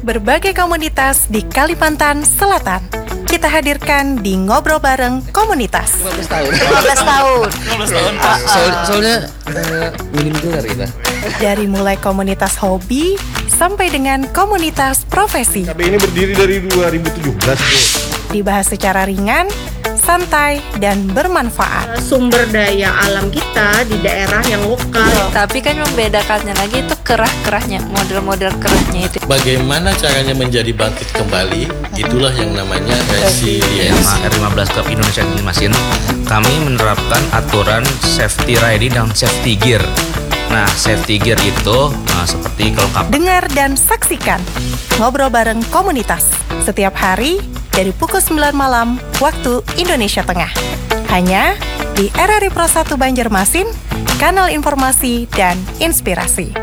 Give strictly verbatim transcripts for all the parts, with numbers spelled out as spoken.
berbagai komunitas di Kalimantan Selatan. Kita hadirkan di Ngobrol Bareng Komunitas. lima belas tahun. lima belas tahun. lima belas tahun. Ah, soal, soalnya uh, minim gelar kita. Dari mulai komunitas hobi sampai dengan komunitas profesi. K B ini berdiri dari dua ribu tujuh belas, Bu. Dibahas secara ringan, santai, dan bermanfaat. Sumber daya alam kita di daerah yang lokal. Tapi kan membedakannya lagi itu kerah-kerahnya, model-model kerahnya itu. Bagaimana caranya menjadi bangkit kembali? Itulah yang namanya resilience. Sama R lima belas Club Indonesia Mesin, kami menerapkan aturan safety riding dan safety gear. Nah, safety gear itu nah, seperti kelengkapan. Dengar dan saksikan Ngobrol Bareng Komunitas setiap hari dari pukul sembilan malam waktu Indonesia Tengah. Hanya di R R I Pro satu Banjarmasin, kanal informasi dan inspirasi.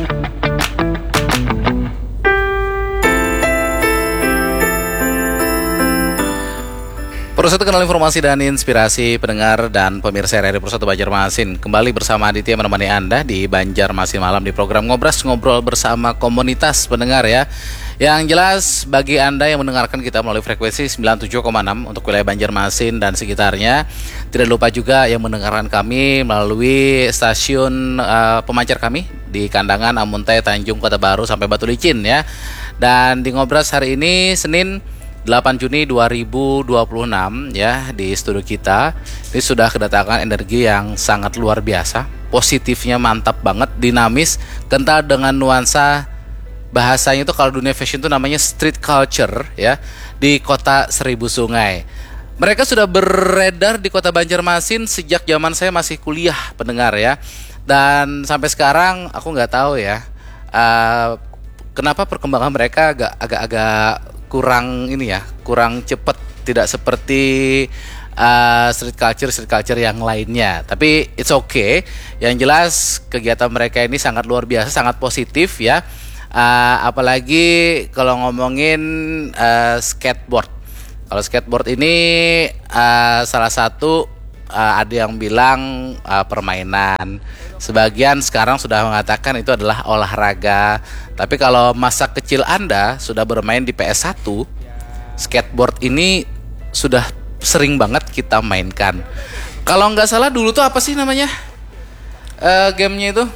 Pro satu Kanal Informasi dan Inspirasi pendengar dan pemirsa R R I Pro satu Banjarmasin. Kembali bersama Aditya menemani Anda di Banjarmasin Malam di program Ngobras, ngobrol bersama komunitas pendengar ya. Yang jelas bagi Anda yang mendengarkan kita melalui frekuensi sembilan puluh tujuh koma enam untuk wilayah Banjarmasin dan sekitarnya. Tidak lupa juga yang mendengarkan kami melalui stasiun uh, pemancar kami di Kandangan, Amuntai, Tanjung, Kota Baru sampai Batu Licin ya. Dan di Ngobras hari ini Senin delapan Juni dua ribu dua puluh enam ya, di studio kita ini sudah kedatangan energi yang sangat luar biasa, positifnya mantap banget, dinamis, kental dengan nuansa bahasanya itu kalau dunia fashion itu namanya street culture ya, di kota Seribu Sungai. Mereka sudah beredar di kota Banjarmasin sejak zaman saya masih kuliah pendengar ya, dan sampai sekarang aku nggak tahu ya uh, kenapa perkembangan mereka agak agak-agak kurang ini ya, kurang cepat, tidak seperti uh, street culture street culture yang lainnya. Tapi it's okay. Yang jelas kegiatan mereka ini sangat luar biasa, sangat positif ya. Uh, apalagi kalau ngomongin uh, skateboard. Kalau skateboard ini uh, salah satu uh, ada yang bilang uh, permainan. Sebagian sekarang sudah mengatakan itu adalah olahraga. Tapi kalau masa kecil Anda sudah bermain di P S satu, skateboard ini sudah sering banget kita mainkan. Kalau nggak salah dulu tuh apa sih namanya uh, gamenya itu?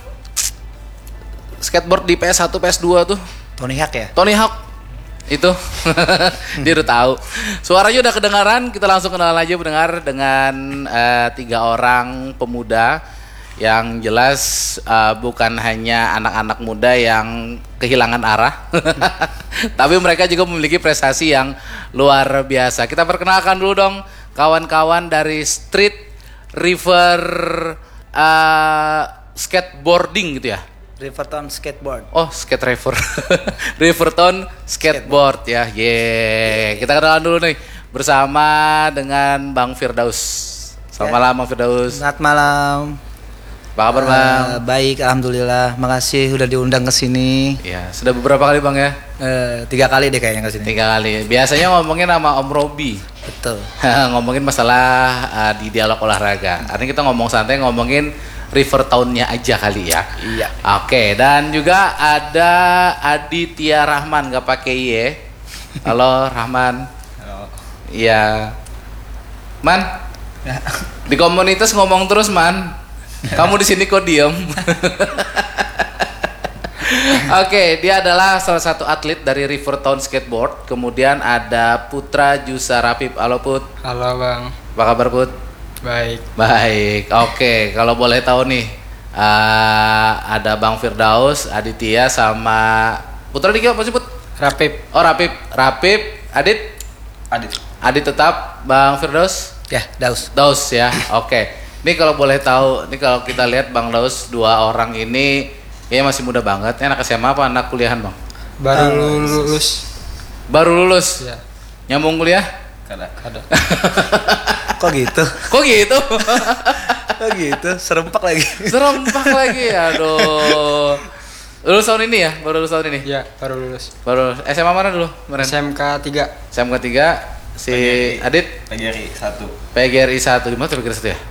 Skateboard di P S satu, P S dua tuh Tony Hawk ya? Tony Hawk itu. Dia udah tahu. Suaranya udah kedengaran. Kita langsung kenalan aja pendengar dengan uh, tiga orang pemuda yang jelas uh, bukan hanya anak-anak muda yang kehilangan arah, tapi mereka juga memiliki prestasi yang luar biasa. Kita perkenalkan dulu dong kawan-kawan dari Street River uh, Skateboarding gitu ya. Riverton Skateboard. Oh, skate river. Riverton Skateboard, Skateboard ya. Yeay. Kita kenalan dulu nih bersama dengan Bang Firdaus. Selamat ya. Malam Bang Firdaus. Selamat malam. Apa kabar Bang? Uh, baik, alhamdulillah. Makasih udah diundang ke sini. Ya, sudah beberapa kali Bang ya? Uh, tiga kali deh kayaknya ke sini. Tiga kali. Biasanya ngomongin sama Om Robi. Betul. Ngomongin masalah uh, di dialog olahraga. Artinya kita ngomong santai, ngomongin River Town-nya aja kali ya. Iya. Oke, dan juga ada Aditya Rahman, gak pakai Y. Halo Rahman. Halo. Iya. Man. Di komunitas ngomong terus Man. Kamu di sini kok diem? Oke, dia adalah salah satu atlet dari Riverton Skateboard. Kemudian ada Putra Jusa Rapip. Halo Put. Halo Bang. Apa kabar Put? Baik. Baik. Oke, kalau boleh tahu nih, uh, ada Bang Firdaus, Aditya sama Putra Diki apa sih Put? Rapip. Oh Rapip, Rapip, Adit? Adit. Adit tetap, Bang Firdaus? Ya, Daus. Daus ya. Oke. Ini kalau boleh tahu, ini kalau kita lihat Bang Daus, dua orang ini ya masih muda banget. Ini anak S M A apa anak kuliahan Bang? Baru uh, lulus. Baru lulus? Ya. Nyambung kuliah? Kada. Kada. Kok gitu? Kok gitu? Kok gitu? Serempak lagi. Serempak lagi, aduh. Lulus tahun ini ya? Baru lulus tahun ini? Ya, baru lulus. Baru S M A mana dulu? Kemarin? S M K tiga. S M K tiga. Si P G R I. Adit? P G R I satu. P G R I satu. Di mana tuh P G R I satu ya?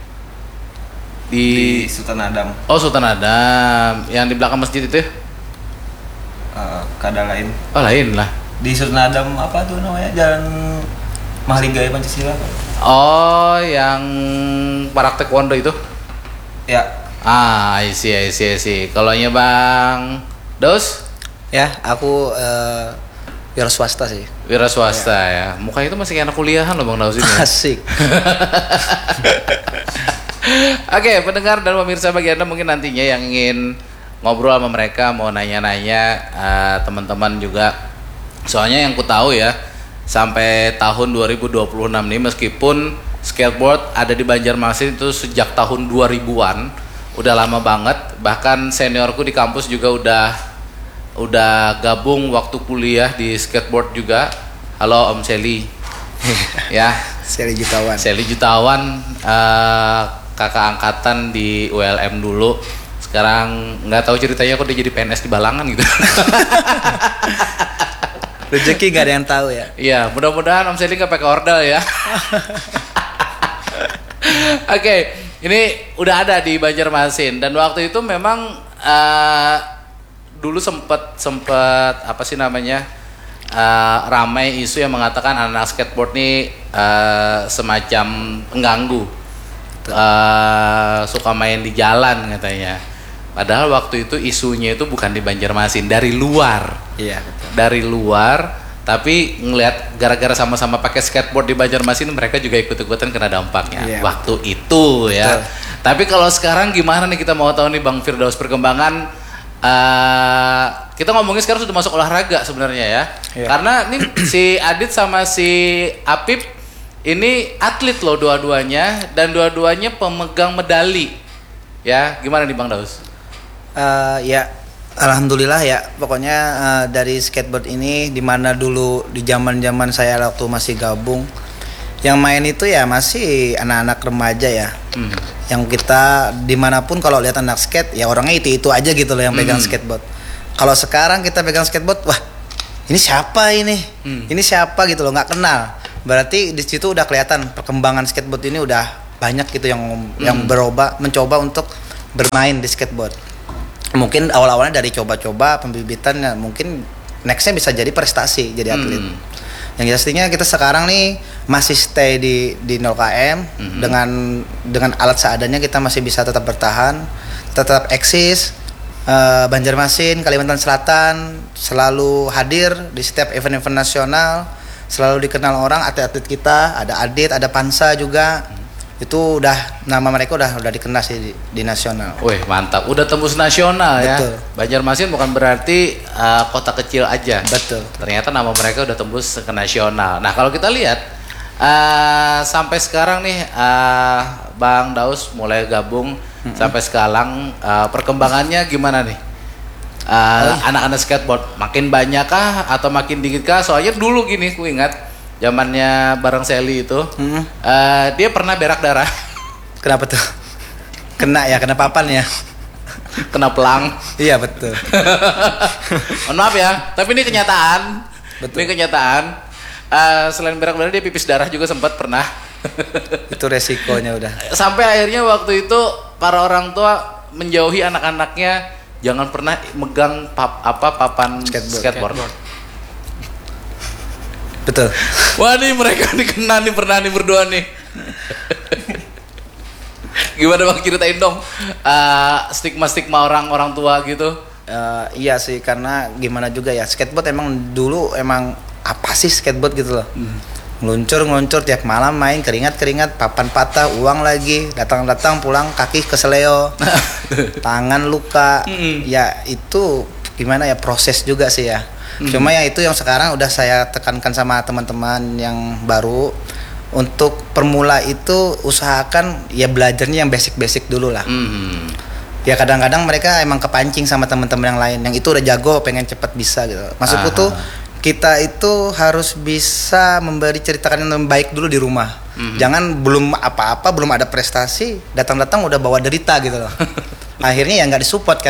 Di, di Sultan Adam. Oh Sultan Adam, yang di belakang masjid itu? uh, kada lain. Oh lain lah. Di Surinadam apa tuh namanya? Jalan Mahligai Pancasila. Oh, yang parak taekwondo itu? Ya. Ah, I see, I see, I see. Kalau nya Bang Daus? Ya, aku uh, wira swasta sih. Wira swasta ya. Mukanya itu masih kayak anak kuliahan loh Bang Daus ini. Asik. Oke, pendengar dan pemirsa bagi Anda mungkin nantinya yang ingin ngobrol sama mereka, mau nanya-nanya, uh, teman-teman juga. Soalnya yang ku tahu ya, sampai tahun dua ribu dua puluh enam nih, meskipun skateboard ada di Banjarmasin itu sejak tahun dua ribuan, udah lama banget. Bahkan seniorku di kampus juga udah udah gabung waktu kuliah di skateboard juga. Halo Om Seli. Ya, Seli Jutawan. Seli Jutawan, uh, kakak angkatan di U L M dulu. Sekarang nggak tahu ceritanya kok dia jadi P N S di Balangan gitu. Rezeki gak ada yang tahu ya. Iya, mudah-mudahan Om Seli nggak pakai ordal ya. Oke, ini udah ada di Banjarmasin dan waktu itu memang uh, dulu sempet sempet apa sih namanya uh, ramai isu yang mengatakan anak skateboard ini uh, semacam pengganggu, uh, suka main di jalan katanya. Padahal waktu itu isunya itu bukan di Banjarmasin, dari luar. Iya, betul. Dari luar, tapi ngelihat gara-gara sama-sama pakai skateboard di Banjarmasin, mereka juga ikut-ikutan kena dampaknya. Iya, waktu betul. Itu ya. Betul. Tapi kalau sekarang gimana nih, kita mau tahu nih Bang Firdaus perkembangan. Uh, kita ngomongin sekarang sudah masuk olahraga sebenarnya ya. Iya. Karena nih si Adit sama si Apip ini atlet loh dua-duanya, dan dua-duanya pemegang medali. Ya, gimana nih Bang Daus? Uh, ya, alhamdulillah ya. Pokoknya uh, dari skateboard ini, dimana dulu di zaman-zaman saya waktu masih gabung, yang main itu ya masih anak-anak remaja ya. Hmm. Yang kita dimanapun kalau lihat anak skate, ya orangnya itu itu aja gitu loh yang pegang hmm. skateboard. Kalau sekarang kita pegang skateboard, wah ini siapa ini? Hmm. Ini siapa gitu loh, nggak kenal. Berarti di situ udah kelihatan perkembangan skateboard ini udah banyak gitu yang hmm. yang berubah, mencoba untuk bermain di skateboard. Mungkin awal-awalnya dari coba-coba pembibitan, ya mungkin nextnya bisa jadi prestasi, jadi atlet. Hmm. Yang pastinya kita sekarang nih masih stay di di nol kilometer hmm. dengan dengan alat seadanya kita masih bisa tetap bertahan, tetap eksis. Uh, Banjarmasin, Kalimantan Selatan selalu hadir di setiap event-event nasional, selalu dikenal orang, atlet-atlet kita, ada Adit, ada Pansa juga. Itu udah nama mereka udah udah dikenal sih di, di nasional. Wih mantap, udah tembus nasional. Betul. Ya. Banjarmasin bukan berarti uh, kota kecil aja. Betul. Ternyata nama mereka udah tembus ke nasional. Nah kalau kita lihat uh, sampai sekarang nih uh, Bang Daus mulai gabung mm-hmm. sampai sekarang, uh, perkembangannya gimana nih? Uh, oh. Anak-anak skateboard makin banyakkah atau makin digitkah? Soalnya dulu gini, ku ingat zamannya bareng Seli itu, hmm. uh, dia pernah berak darah. Kenapa tuh? Kena ya, kena papan ya. Kena pelang. Iya betul. Mohon maaf ya, tapi ini kenyataan. Betul. Ini kenyataan. Uh, selain berak darah, dia pipis darah juga sempat pernah. Itu resikonya udah. Sampai akhirnya waktu itu para orang tua menjauhi anak-anaknya, jangan pernah megang pap, apa papan skateboard. skateboard. skateboard. Betul. Wah nih mereka nih kena nih, pernah nih berdua nih. Gimana Bang, ceritain dong uh, stigma-stigma orang-orang tua gitu. Uh, iya sih, karena gimana juga ya, skateboard emang dulu emang apa sih skateboard gitu loh. Hmm. Ngeluncur-ngeluncur tiap malam main, keringat-keringat, papan patah, uang lagi, datang-datang pulang kaki keseleo, tangan luka. Hmm. Ya itu gimana ya, proses juga sih ya. Hmm. Cuma ya itu yang sekarang udah saya tekankan sama teman-teman yang baru, untuk permula itu usahakan ya belajarnya yang basic-basic dulu lah. Hmm. Ya kadang-kadang mereka emang kepancing sama teman-teman yang lain yang itu udah jago, pengen cepet bisa gitu. Maksudku Aha. tuh kita itu harus bisa memberi ceritakan yang baik dulu di rumah. Hmm. Jangan belum apa-apa, belum ada prestasi, datang-datang udah bawa derita gitu loh. Akhirnya ya nggak disupport kan.